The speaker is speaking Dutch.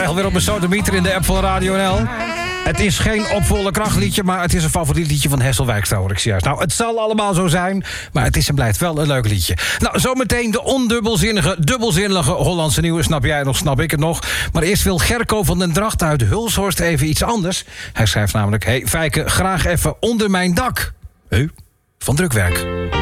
krijg alweer op mijn sodemieter in de app van Radio NL. Het is geen opvolle krachtliedje, maar het is een favoriet liedje van Hessel Wijkstra, hoor ik juist. Nou, het zal allemaal zo zijn, maar het is en blijft wel een leuk liedje. Nou, zometeen de ondubbelzinnige, dubbelzinnige Hollandse nieuwe. Snap jij nog, snap ik het nog. Maar eerst wil Gerco van den Dracht uit Hulshorst even iets anders. Hij schrijft namelijk: hey, Fijke, graag even onder mijn dak. Van drukwerk.